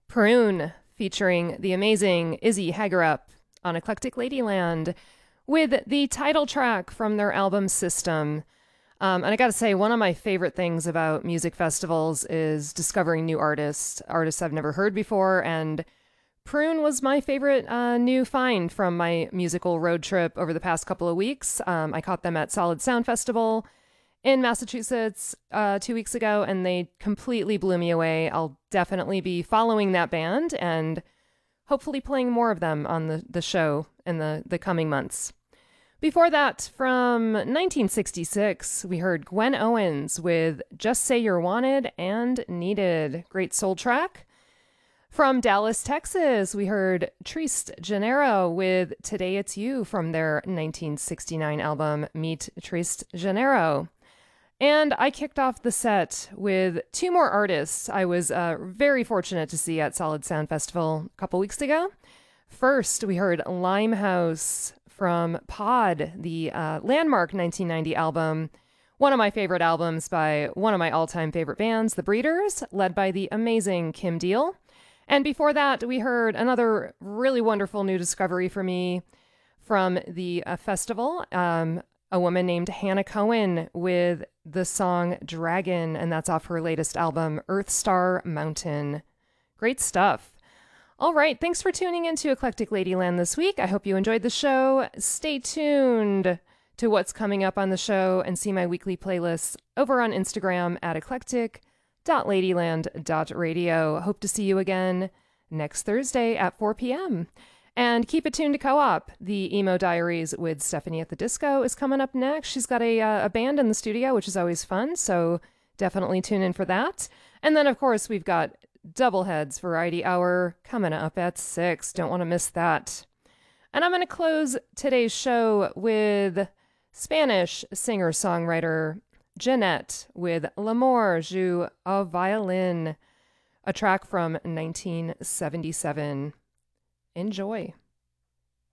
Prune, featuring the amazing Izzy Hagerup on Eclectic Ladyland with the title track from their album System. And I gotta say, one of my favorite things about music festivals is discovering new artists I've never heard before, and Prune was my favorite new find from my musical road trip over the past couple of weeks. I caught them at Solid Sound Festival in Massachusetts 2 weeks ago, and they completely blew me away. I'll definitely be following that band and hopefully playing more of them on the show in the coming months. Before that, from 1966, we heard Gwen Owens with Just Say You're Wanted and Needed. Great soul track. From Dallas, Texas, we heard Triste Janeiro with Today It's You from their 1969 album Meet Triste Janeiro. And I kicked off the set with two more artists I was very fortunate to see at Solid Sound Festival a couple weeks ago. First, we heard Limehouse from Pod, the landmark 1990 album, one of my favorite albums by one of my all-time favorite bands, The Breeders, led by the amazing Kim Deal. And before that, we heard another really wonderful new discovery for me from the festival, a woman named Hannah Cohen with the song Dragon, and that's off her latest album, Earthstar Mountain. Great stuff. All right, thanks for tuning into Eclectic Ladyland this week. I hope you enjoyed the show. Stay tuned to what's coming up on the show and see my weekly playlists over on Instagram at eclectic.ladyland.radio. Hope to see you again next Thursday at 4 p.m. And keep it tuned to Co-op. The Emo Diaries with Stephanie at the Disco is coming up next. She's got a band in the studio, which is always fun, so definitely tune in for that. And then, of course, we've got Doubleheads Variety Hour coming up at 6. Don't want to miss that. And I'm going to close today's show with Spanish singer-songwriter Jeanette with L'Amour Joue au Violin, a track from 1977. Enjoy.